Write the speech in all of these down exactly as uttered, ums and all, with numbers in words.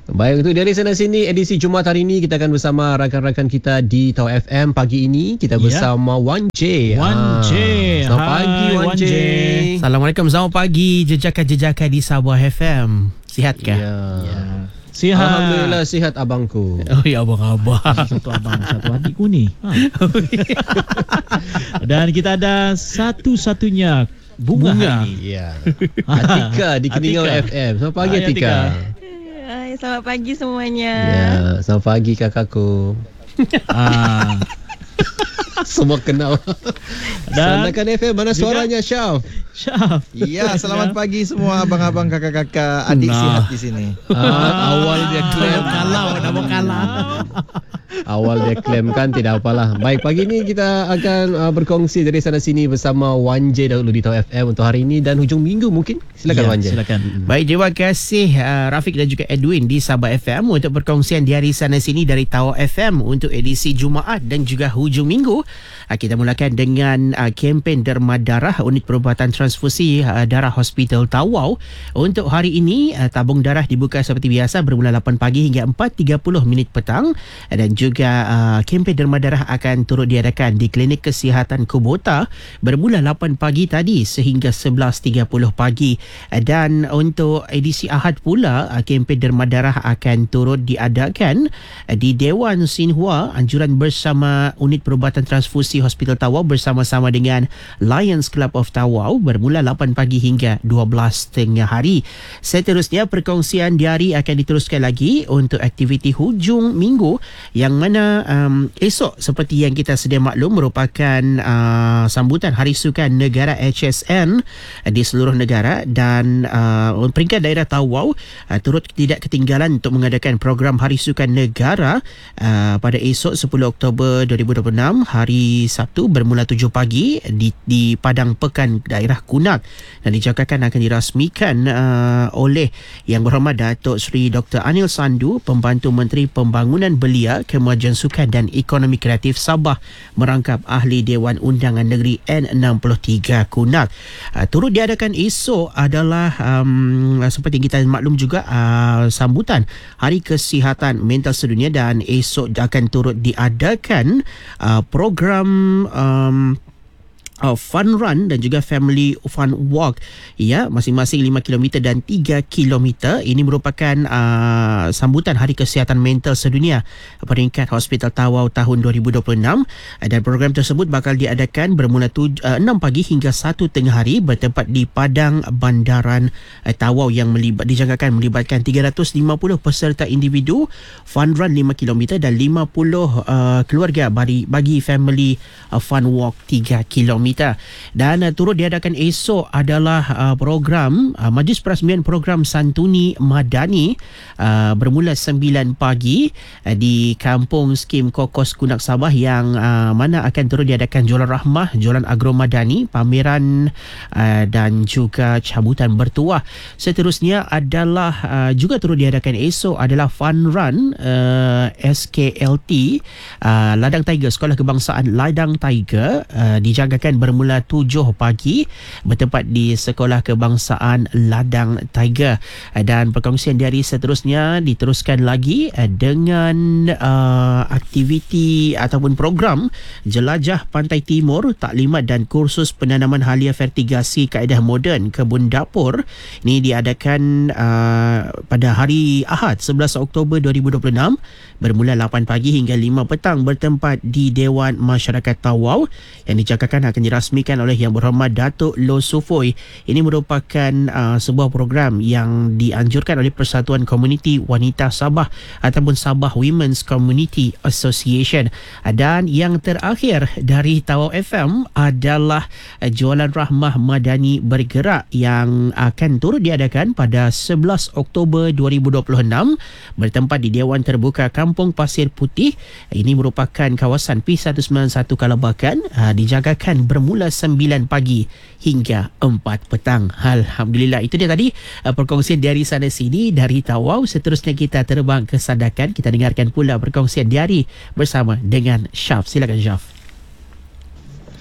Baik, untuk dari sana sini edisi Jumaat hari ini kita akan bersama rakan-rakan kita di Tau F M. Pagi ini kita bersama yeah. Wan J. Wan J. Ah, selamat pagi Wan J. Assalamualaikum, selamat pagi jejaka-jejaka di Sabah F M. Sihatkah? Ya. Yeah. Sihat. Alhamdulillah sihat abangku. Oh ya abang-abang. Satu abang, satu adikku ni. Ha. Dan kita ada satu-satunya bunga, bunga. hari ini. Ya. Atika di Keningau F M. Selamat pagi Hai, Atika. Hai, selamat pagi semuanya. Ya, selamat pagi kakakku. Ah. Semua kenal. Dan Sandakan F M, mana suaranya Syaf? Syaf. Ya, selamat pagi semua abang-abang, kakak-kakak, adik nah. sihat di sini. Ah, awal dia klaim. Kalau dah mau kalah. Awal dia klaim kan, tidak apalah. Baik, pagi ini kita akan uh, berkongsi dari sana sini bersama Wan J dahulu di Tau F M untuk hari ini dan hujung minggu mungkin. Silakan Ya, Wan J. silakan. Baik, terima kasih uh, Rafiq dan juga Edwin di Sabah F M untuk perkongsian di hari sana sini dari Tau F M untuk edisi Jumaat dan juga hujung minggu. Uh, kita mulakan dengan uh, kempen derma darah unit perubatan transfusi uh, darah Hospital Tawau. Untuk hari ini uh, tabung darah dibuka seperti biasa bermula lapan pagi hingga empat tiga puluh minit petang, dan juga uh, kempen derma darah akan turut diadakan di Klinik Kesihatan Kubota bermula lapan pagi tadi sehingga sebelas tiga puluh pagi. Dan untuk edisi Ahad pula, kempen derma darah akan turut diadakan di Dewan Sinhua Anjuran bersama Unit Perubatan Transfusi Hospital Tawau bersama-sama dengan Lions Club of Tawau bermula lapan pagi hingga dua belas tengah hari. Seterusnya, perkongsian diari akan diteruskan lagi untuk aktiviti hujung minggu yang mana um, esok seperti yang kita sedia maklum merupakan uh, sambutan Hari Sukan Negara H S N di seluruh negara. Dan uh, peringkat daerah Tawau uh, turut tidak ketinggalan untuk mengadakan program Hari Sukan Negara uh, pada esok sepuluh Oktober dua ribu dua puluh enam hari Sabtu bermula tujuh pagi di, di Padang Pekan daerah Kunak, dan dijangkakan akan dirasmikan uh, oleh Yang Berhormat Datuk Seri Doktor Anil Sandu, Pembantu Menteri Pembangunan Belia, Kemajuan Sukan dan Ekonomi Kreatif Sabah, merangkap Ahli Dewan Undangan Negeri N enam puluh tiga Kunak. Uh, turut diadakan esok adalah um, seperti kita maklum juga uh, sambutan Hari Kesihatan Mental Sedunia, dan esok akan turut diadakan uh, program um, Uh, fun run dan juga family fun walk, ya, masing-masing lima kilometer dan tiga kilometer. Ini merupakan uh, sambutan Hari Kesihatan Mental Sedunia peringkat Hospital Tawau tahun dua ribu dua puluh enam, dan program tersebut bakal diadakan bermula tuj- uh, enam pagi hingga satu tengah hari bertempat di Padang Bandaran uh, Tawau yang melibat, dijangkakan melibatkan tiga ratus lima puluh peserta individu, fun run lima kilometer dan lima puluh uh, keluarga bagi, bagi family uh, fun walk tiga kilometer. Dan uh, turut diadakan esok adalah uh, program uh, Majlis Perasmian Program Santuni Madani uh, bermula sembilan pagi uh, di Kampung Skim Kokos Kunak Sabah, yang uh, mana akan turut diadakan jualan rahmah, jualan agro madani, pameran uh, dan juga cabutan bertuah. Seterusnya adalah uh, juga turut diadakan esok adalah fun run uh, S K L T uh, Ladang Tiger, Sekolah Kebangsaan Ladang Tiger, uh, dijangkakan bermula tujuh pagi bertempat di Sekolah Kebangsaan Ladang Tiger. Dan perkongsian dari seterusnya diteruskan lagi dengan uh, aktiviti ataupun program Jelajah Pantai Timur, Taklimat dan Kursus Penanaman Halia Fertigasi Kaedah Moden Kebun Dapur. Ini diadakan uh, pada hari Ahad sebelas Oktober dua ribu dua puluh enam bermula lapan pagi hingga lima petang bertempat di Dewan Masyarakat Tawau, yang dijangkakan akan dirasmikan oleh Yang Berhormat Datuk Lo Sufoi. Ini merupakan uh, sebuah program yang dianjurkan oleh Persatuan Komuniti Wanita Sabah ataupun Sabah Women's Community Association. Dan yang terakhir dari Tawau F M adalah uh, jualan rahmah madani bergerak yang akan turut diadakan pada sebelas Oktober dua ribu dua puluh enam bertempat di Dewan Terbuka Kampung Pasir Putih. Ini merupakan kawasan P seratus sembilan puluh satu Kalabakan, uh, dijangkakan bermula sembilan pagi hingga empat petang. Alhamdulillah, itu dia tadi uh, perkongsian dari sana sini dari Tawau. Seterusnya kita terbang ke Sandakan. Kita dengarkan pula perkongsian diari bersama dengan Syaf. Silakan Syaf.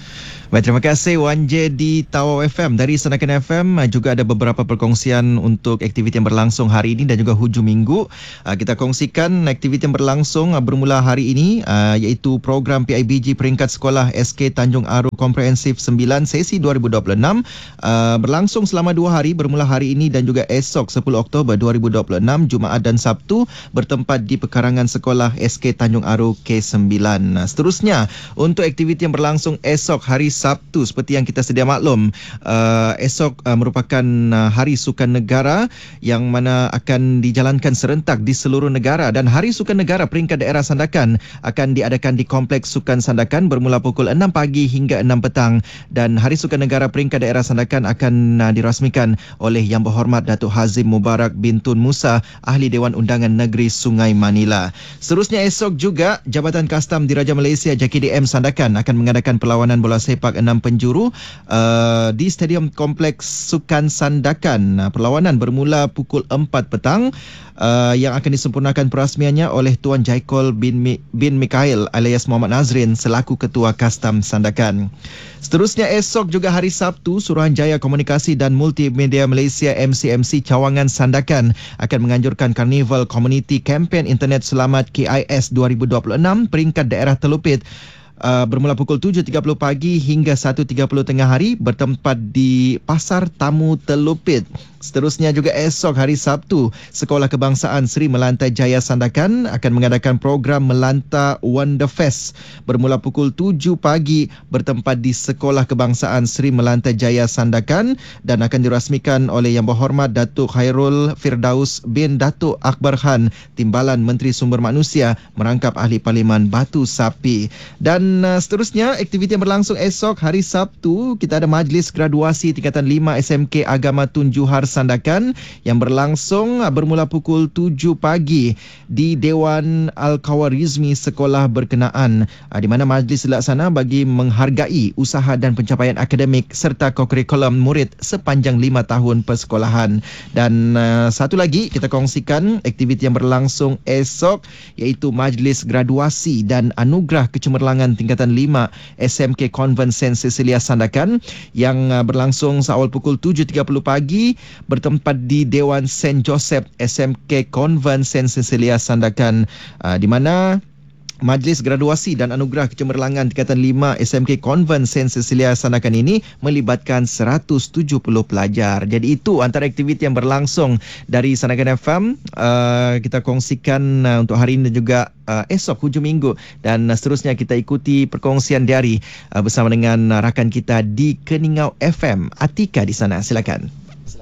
Baik, terima kasih Wan J di Tawau F M. Dari Sandakan F M juga ada beberapa perkongsian untuk aktiviti yang berlangsung hari ini dan juga hujung minggu. Kita kongsikan aktiviti yang berlangsung bermula hari ini iaitu program P I B G peringkat sekolah S K Tanjung Aru Komprehensif sembilan sesi dua ribu dua puluh enam berlangsung selama dua hari bermula hari ini dan juga esok sepuluh Oktober dua ribu dua puluh enam Jumaat dan Sabtu bertempat di pekarangan sekolah S K Tanjung Aru K sembilan. Seterusnya untuk aktiviti yang berlangsung esok hari Sabtu seperti yang kita sedia maklum, uh, esok uh, merupakan uh, Hari Sukan Negara yang mana akan dijalankan serentak di seluruh negara, dan Hari Sukan Negara peringkat daerah Sandakan akan diadakan di Kompleks Sukan Sandakan bermula pukul enam pagi hingga enam petang, dan Hari Sukan Negara peringkat daerah Sandakan akan uh, dirasmikan oleh Yang Berhormat Datuk Hazim Mubarak bin Tun Musa, Ahli Dewan Undangan Negeri Sungai Manila. Seterusnya esok juga Jabatan Kastam Diraja Malaysia J K D M Sandakan akan mengadakan perlawanan bola sepak enam penjuru uh, di Stadium Kompleks Sukan Sandakan. Uh, perlawanan bermula pukul empat petang uh, yang akan disempurnakan perasmiannya oleh Tuan Jaikol bin, Mi- bin Mikael alias Muhammad Nazrin selaku Ketua Kastam Sandakan. Seterusnya esok juga hari Sabtu, Suruhanjaya Komunikasi dan Multimedia Malaysia M C M C Cawangan Sandakan akan menganjurkan Carnival Community Campaign Internet Selamat K I S dua ribu dua puluh enam peringkat daerah Telupit Uh, bermula pukul tujuh tiga puluh pagi hingga satu tiga puluh tengah hari bertempat di Pasar Tamu Telupit. Seterusnya juga esok hari Sabtu, Sekolah Kebangsaan Sri Melantai Jaya Sandakan akan mengadakan program Melanta Wonderfest bermula pukul tujuh pagi bertempat di Sekolah Kebangsaan Sri Melantai Jaya Sandakan dan akan dirasmikan oleh Yang Berhormat Datuk Khairul Firdaus bin Datuk Akbar Khan, Timbalan Menteri Sumber Manusia, merangkap Ahli Parlimen Batu Sapi. Dan uh, seterusnya aktiviti yang berlangsung esok hari Sabtu, kita ada Majlis Graduasi Tingkatan lima S M K Agama Tun Juhar Sandakan yang berlangsung bermula pukul tujuh pagi di Dewan Al-Khawarizmi sekolah berkenaan, di mana majlis dilaksana bagi menghargai usaha dan pencapaian akademik serta kokurikulum murid sepanjang lima tahun persekolahan. Dan uh, satu lagi kita kongsikan aktiviti yang berlangsung esok iaitu Majlis Graduasi dan Anugerah Kecemerlangan Tingkatan lima S M K Konvent Saint Cecilia Sandakan yang uh, berlangsung seawal pukul tujuh tiga puluh pagi bertempat di Dewan Saint Joseph S M K Konvent Saint Cecilia Sandakan, uh, di mana Majlis Graduasi dan Anugerah Kecemerlangan Tingkatan lima S M K Konvent Saint Cecilia Sandakan ini melibatkan seratus tujuh puluh pelajar. Jadi itu antara aktiviti yang berlangsung dari Sandakan F M. Uh, kita kongsikan uh, untuk hari ini dan juga uh, esok hujung minggu, dan uh, seterusnya kita ikuti perkongsian diari uh, bersama dengan uh, rakan kita di Keningau F M, Atika di sana. Silakan.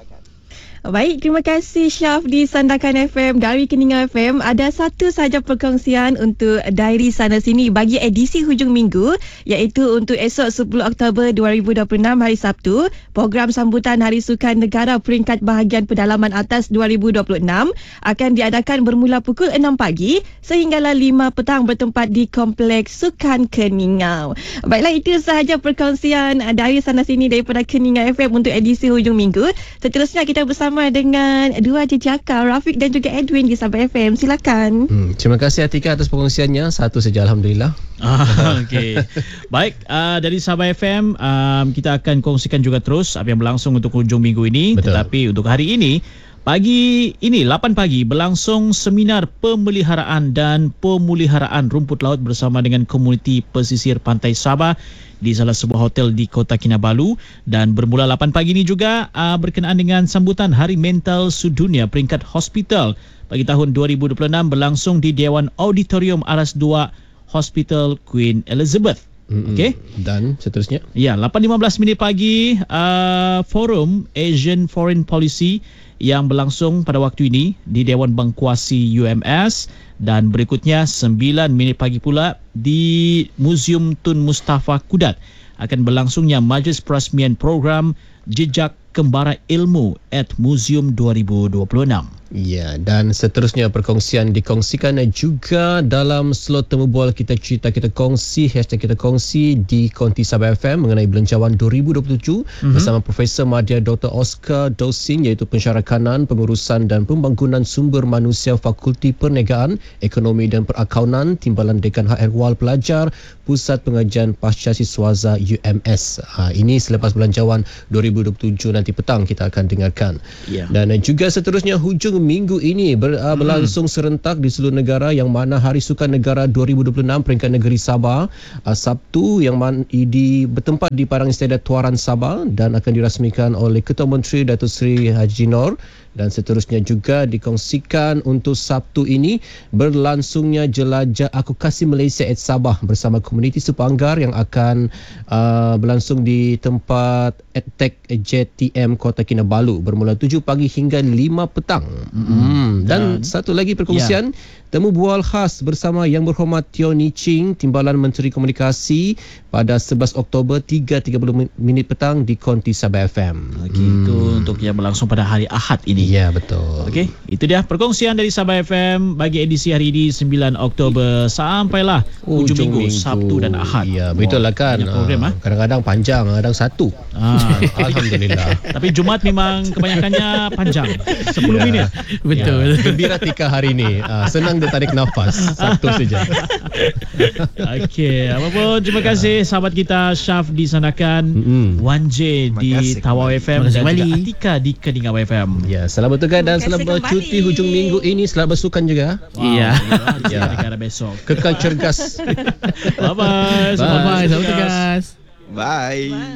Baik, terima kasih Syaf di Sandakan F M. Dari Keningau F M ada satu sahaja perkongsian untuk diary sana sini bagi edisi hujung minggu, iaitu untuk esok sepuluh Oktober dua ribu dua puluh enam hari Sabtu. Program sambutan Hari Sukan Negara peringkat bahagian pedalaman atas dua ribu dua puluh enam akan diadakan bermula pukul enam pagi sehinggalah lima petang bertempat di Kompleks Sukan Keningau. Baiklah, itu sahaja perkongsian diary sana sini daripada Keningau F M untuk edisi hujung minggu. Seterusnya kita bersama dengan dua jejaka, Rafiq dan juga Edwin di Sabah F M. Silakan. Hmm, terima kasih Atika atas perkongsiannya. Satu saja, Alhamdulillah. Ah, okey. Baik, uh, dari Sabah F M um, kita akan kongsikan juga terus apa yang berlangsung untuk hujung minggu ini. Betul. Tetapi untuk hari ini, pagi ini lapan pagi berlangsung seminar pemeliharaan dan pemuliharaan rumput laut bersama dengan komuniti pesisir pantai Sabah di salah sebuah hotel di Kota Kinabalu, dan bermula lapan pagi ini juga uh, berkenaan dengan sambutan Hari Mental Sedunia peringkat hospital bagi tahun dua ribu dua puluh enam berlangsung di Dewan Auditorium Aras dua Hospital Queen Elizabeth. Mm-hmm. Okey. Dan seterusnya? Ya, lapan lima belas minit pagi uh, Forum Asian Foreign Policy yang berlangsung pada waktu ini di Dewan Bangkuasi U M S, dan berikutnya sembilan minit pagi pula di Museum Tun Mustafa Kudat akan berlangsungnya Majlis Perasmian Program Jejak Kembara Ilmu at Museum dua ribu dua puluh enam. Ya, dan seterusnya perkongsian dikongsikan juga dalam slot temu bual kita cerita kita kongsi, hashtag kita kongsi di Konti Sabah F M mengenai belanjawan dua ribu dua puluh tujuh mm-hmm. bersama Profesor Madya Doktor Oscar Dosin, iaitu pensyarakanan, pengurusan dan pembangunan sumber manusia Fakulti Perniagaan, Ekonomi dan Perakaunan, Timbalan Dekan Hak Ehwal Pelajar, Pusat Pengajian Pasca Siswaza U M S. Ha, ini selepas belanjawan dua ribu dua puluh tujuh nanti petang kita akan dengarkan. Yeah. Dan juga seterusnya hujung minggu ini ber, uh, berlangsung hmm. serentak di seluruh negara, yang mana Hari Sukan Negara dua ribu dua puluh enam peringkat negeri Sabah uh, Sabtu yang man, di bertempat di Padang Istiadat Tuaran Sabah dan akan dirasmikan oleh Ketua Menteri Datuk Seri Haji Nor. Dan seterusnya juga dikongsikan untuk Sabtu ini berlangsungnya jelajah Aku Kasih Malaysia at Sabah bersama komuniti Sepanggar yang akan uh, berlangsung di tempat Edtech J T M Kota Kinabalu bermula tujuh pagi hingga lima petang. Mm-hmm. Dan, Dan satu lagi perkongsian, yeah. temu bual khas bersama Yang Berhormat Teo Ni Ching, Timbalan Menteri Komunikasi pada sebelas Oktober tiga tiga puluh minit petang di Konti Sabah F M. Okey, hmm. itu untuk yang berlangsung pada hari Ahad ini. Ya, betul. Okey, itu dia perkongsian dari Sabah F M bagi edisi hari ini sembilan Oktober sampailah hujung, hujung minggu, minggu Sabtu dan Ahad. Ya, betul lah kan. Program, ha, kadang-kadang panjang, kadang satu. Ah, Alhamdulillah. Tapi Jumaat memang kebanyakannya panjang, sepuluh minit. Betul. Ya, gembira tika hari ini. Uh, senang dia tarik nafas. Sabtu saja. Okey, apa pun terima kasih sahabat kita Syaf di Sandakan, mm-hmm. wan J di kasih, Tawau F M dan juga Atika di Keningau F M. Ya, selamat bertugas dan selamat cuti hujung minggu ini. Selamat bersukan juga. Iya. Wow, ya. Negara besok. Kekal cergas. Bye bye. Bye bye. Selamat bertugas. Bye. Bye.